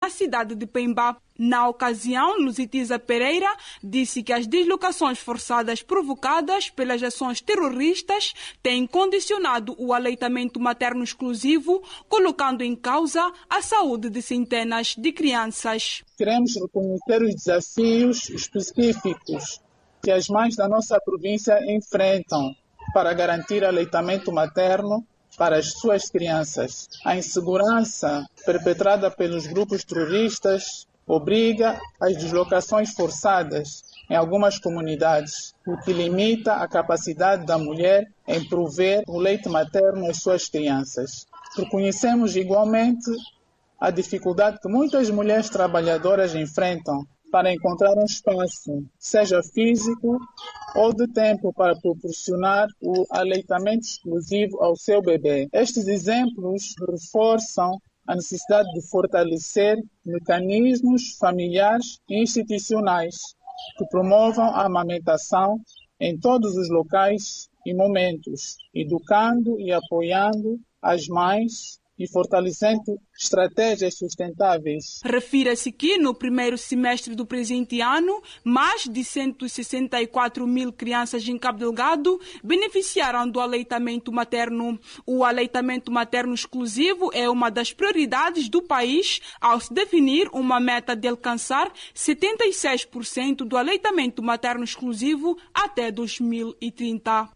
na cidade de Pemba. Na ocasião, Lusitiza Pereira disse que as deslocações forçadas provocadas pelas ações terroristas têm condicionado o aleitamento materno exclusivo, colocando em causa a saúde de centenas de crianças. Queremos reconhecer os desafios específicos que as mães da nossa província enfrentam para garantir aleitamento materno para as suas crianças. A insegurança perpetrada pelos grupos terroristas obriga às deslocações forçadas em algumas comunidades, o que limita a capacidade da mulher em prover o leite materno às suas crianças. Reconhecemos igualmente a dificuldade que muitas mulheres trabalhadoras enfrentam para encontrar um espaço, seja físico ou de tempo, para proporcionar o aleitamento exclusivo ao seu bebê. Estes exemplos reforçam a necessidade de fortalecer mecanismos familiares e institucionais que promovam a amamentação em todos os locais e momentos, educando e apoiando as mães e fortalecendo estratégias sustentáveis. Refira-se que no primeiro semestre do presente ano, mais de 164 mil crianças em Cabo Delgado beneficiaram do aleitamento materno. O aleitamento materno exclusivo é uma das prioridades do país ao se definir uma meta de alcançar 76% do aleitamento materno exclusivo até 2030.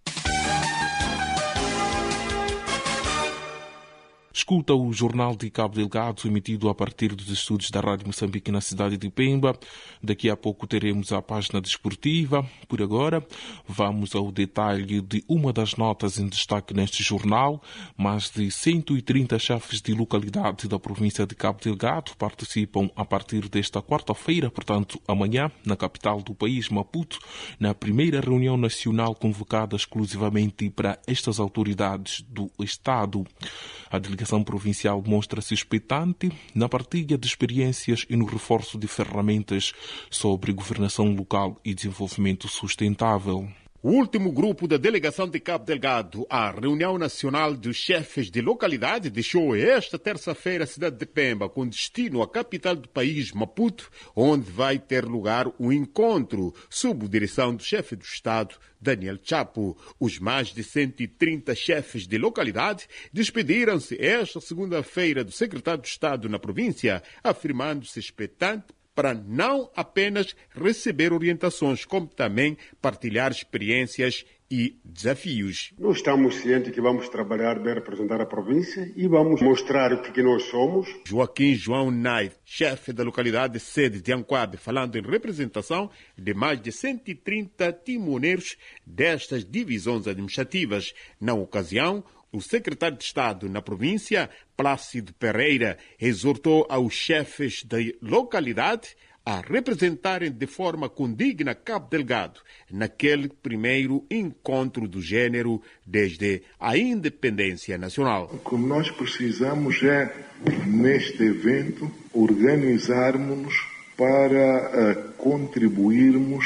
Escuta o Jornal de Cabo Delgado, emitido a partir dos estúdios da Rádio Moçambique na cidade de Pemba. Daqui a pouco teremos a página desportiva. Por agora, vamos ao detalhe de uma das notas em destaque neste jornal. Mais de 130 chefes de localidade da província de Cabo Delgado participam a partir desta quarta-feira, portanto amanhã, na capital do país, Maputo, na primeira reunião nacional convocada exclusivamente para estas autoridades do Estado. A delegação provincial mostra-se expectante na partilha de experiências e no reforço de ferramentas sobre governação local e desenvolvimento sustentável. O último grupo da delegação de Cabo Delgado à reunião nacional dos chefes de localidade deixou esta terça-feira a cidade de Pemba, com destino à capital do país, Maputo, onde vai ter lugar um encontro sob a direção do chefe do Estado, Daniel Chapo. Os mais de 130 chefes de localidade despediram-se esta segunda-feira do secretário de Estado na província, afirmando-se expectante para não apenas receber orientações, como também partilhar experiências e desafios. Nós estamos cientes que vamos trabalhar bem, representar a província e vamos mostrar o que nós somos. Joaquim João Naive, chefe da localidade sede de Anquabe, falando em representação de mais de 130 timoneiros destas divisões administrativas. Na ocasião, o secretário de Estado na província, Plácido Pereira, exortou aos chefes da localidade a representarem de forma condigna Cabo Delgado naquele primeiro encontro do género desde a independência nacional. O que nós precisamos é, neste evento, organizarmos-nos para contribuirmos,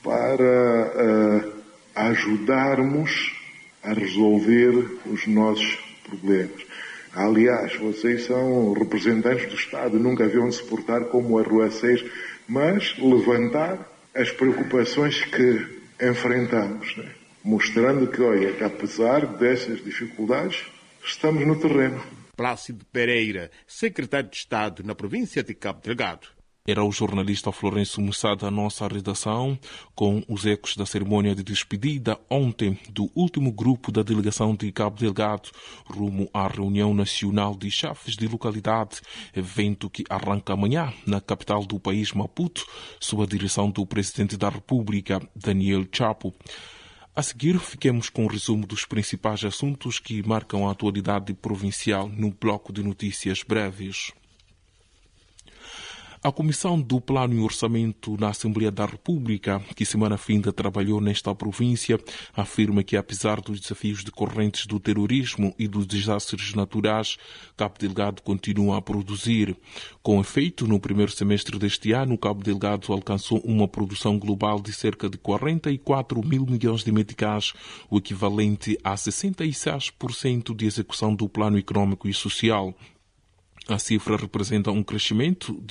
para ajudarmos a resolver os nossos problemas. Aliás, vocês são representantes do Estado, nunca haviam de se portar como arruaceiros, mas levantar as preocupações que enfrentamos, né? Mostrando que, olha, que apesar dessas dificuldades, estamos no terreno. Plácido Pereira, secretário de Estado na província de Cabo Delgado. Era o jornalista Florencio Mussá da nossa redação, com os ecos da cerimônia de despedida ontem do último grupo da delegação de Cabo Delgado rumo à reunião nacional de chefes de localidade, evento que arranca amanhã na capital do país, Maputo, sob a direção do presidente da República, Daniel Chapo. A seguir, fiquemos com o resumo dos principais assuntos que marcam a atualidade provincial no bloco de notícias breves. A Comissão do Plano e Orçamento na Assembleia da República, que semana finda trabalhou nesta província, afirma que, apesar dos desafios decorrentes do terrorismo e dos desastres naturais, Cabo Delgado continua a produzir. Com efeito, no primeiro semestre deste ano, Cabo Delgado alcançou uma produção global de cerca de 44 mil milhões de meticais, o equivalente a 66% de execução do Plano Econômico e Social. A cifra representa um crescimento de